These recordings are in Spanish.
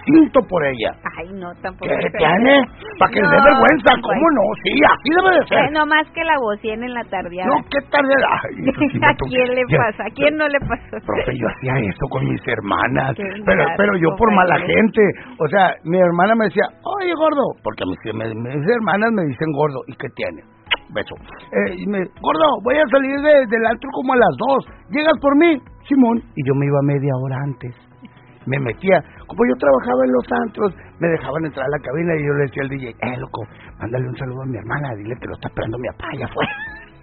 cinto por ella. Ay, no, tampoco. ¿Qué tiene? Para que le dé vergüenza, ¿cómo no? Sí, así debe de ser. No más que la vocien en la tardeada. No, ¿qué tardeada? ¿A quién le pasa? ¿A quién no le pasó? Profe, yo hacía eso con mis hermanas, pero yo por mala gente. O sea, mi hermana me decía, oye, gordo, porque mis hermanas me dicen gordo, ¿y qué tiene? Beso. Gordo, voy a salir del antro como a las 2. ¿Llegas por mí? Simón. Y yo me iba media hora antes. Me metía, como yo trabajaba en los antros, me dejaban entrar a la cabina y yo le decía al DJ, loco, mándale un saludo a mi hermana, dile que lo está esperando mi papá allá afuera.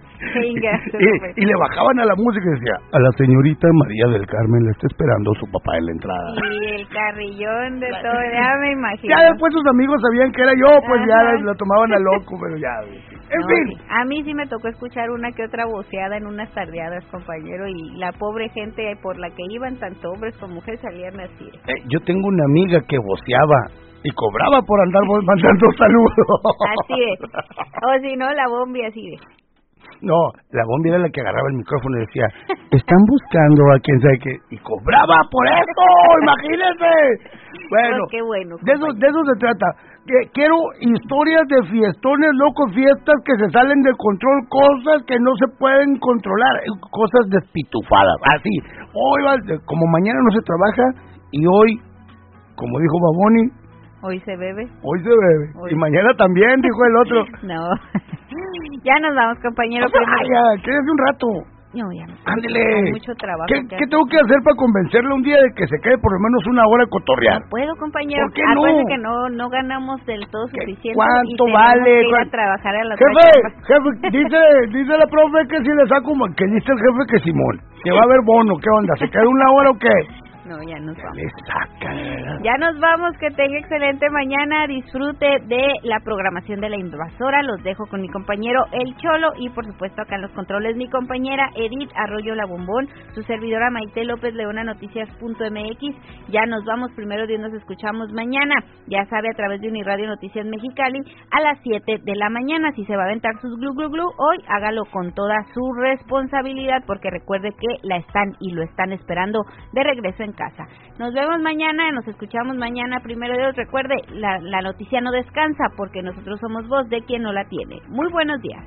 Y le bajaban a la música y decía, a la señorita María del Carmen le está esperando su papá en la entrada. Y el carrillón de todo, ya me imagino. Ya después sus amigos sabían que era yo, pues ya lo tomaban a loco, pero ya... En fin. Sí. A mí sí me tocó escuchar una que otra voceada en unas tardeadas, compañero, y la pobre gente por la que iban, tanto hombres como mujeres, salían así. Yo tengo una amiga que voceaba y cobraba por andar mandando saludos. Así es. O si no, la bombi así de... No, la bombi era la que agarraba el micrófono y decía, están buscando a quien sabe qué, y cobraba por eso, imagínense. Bueno, qué bueno, de eso se trata. Quiero historias de fiestones, locos, fiestas que se salen de control, cosas que no se pueden controlar, cosas despitufadas, así. Hoy, como mañana no se trabaja, y hoy, como dijo Baboni, hoy se bebe. Hoy se bebe. Hoy. Y mañana también, dijo el otro. No. Ya nos vamos, compañero. Quédese un rato. No, ya no. Ándele. Hay mucho trabajo. ¿Qué tengo que hacer para convencerle un día de que se quede por lo menos una hora a cotorrear? No puedo, compañero. ¿Por qué no? Acuérdate que no ganamos del todo suficiente. ¿Cuánto y vale? Que ir a trabajar a la Jefe, dice la profe que si le saco, que dice el jefe que Simón, que va a haber bono, ¿qué onda? ¿Se queda una hora o qué? No, ya nos vamos. Le saca. Ya nos vamos, que tenga excelente mañana, disfrute de la programación de La Invasora, los dejo con mi compañero El Cholo y por supuesto acá en los controles mi compañera Edith Arroyo La Bombón, su servidora Maite López Leona Noticias.mx. Ya nos vamos, primero Dios, nos escuchamos mañana, ya sabe, a través de Uniradio Noticias Mexicali a las 7 de la mañana. Si se va a aventar sus glu glu glu, hoy hágalo con toda su responsabilidad, porque recuerde que la están y lo están esperando de regreso en casa. Nos vemos mañana, nos escuchamos mañana, primero Dios. Recuerde, la noticia no descansa, porque nosotros somos voz de quien no la tiene. Muy buenos días.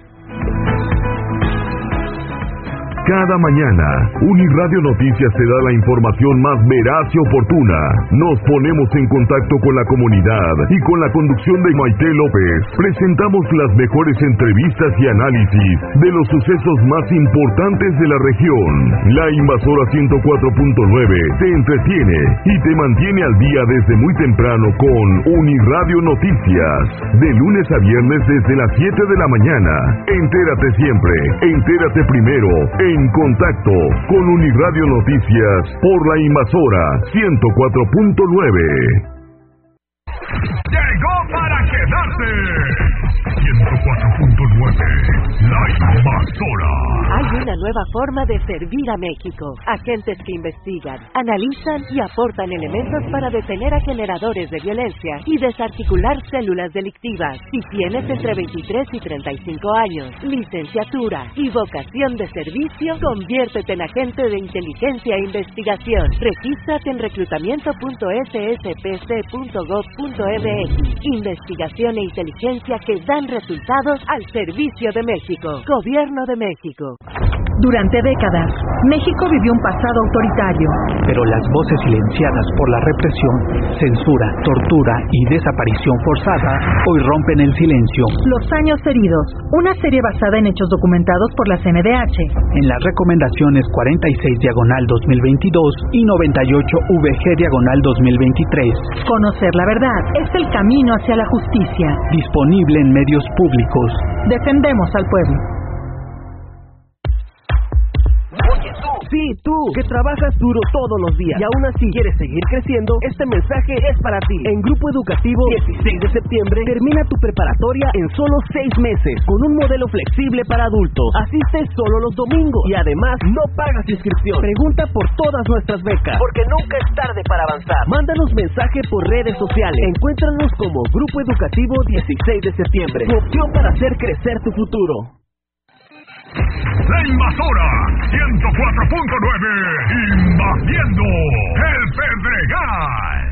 Cada mañana, Uniradio Noticias te da la información más veraz y oportuna. Nos ponemos en contacto con la comunidad y con la conducción de Maite López presentamos las mejores entrevistas y análisis de los sucesos más importantes de la región. La Invasora 104.9 te entretiene y te mantiene al día desde muy temprano con Uniradio Noticias. De lunes a viernes desde las 7 de la mañana. Entérate siempre, entérate primero. En contacto con Uniradio Noticias por La Invasora 104.9. Llegó para quedarse 104.9, La Invasora. Hay una nueva forma de servir a México. Agentes que investigan, analizan y aportan elementos para detener a generadores de violencia y desarticular células delictivas. Si tienes entre 23 y 35 años, licenciatura y vocación de servicio, conviértete en agente de inteligencia e investigación. Regístrate en reclutamiento.sspc.gov.mx. Investigación e inteligencia que dan resultados al servicio de México. Gobierno de México. Durante décadas, México vivió un pasado autoritario. Pero las voces silenciadas por la represión, censura, tortura y desaparición forzada hoy rompen el silencio. Los años heridos, una serie basada en hechos documentados por la CNDH. En las recomendaciones 46/2022 y 98/VG/2023. Conocer la verdad es el camino hacia la justicia. Disponible en medios públicos. Defendemos al pueblo. Sí, tú, que trabajas duro todos los días y aún así quieres seguir creciendo, este mensaje es para ti. En Grupo Educativo 16 de septiembre, termina tu preparatoria en solo 6 meses, con un modelo flexible para adultos. Asiste solo los domingos y además no pagas inscripción. Pregunta por todas nuestras becas, porque nunca es tarde para avanzar. Mándanos mensaje por redes sociales. Encuéntranos como Grupo Educativo 16 de septiembre. Tu opción para hacer crecer tu futuro. La Invasora 104.9, invadiendo el Pedregal.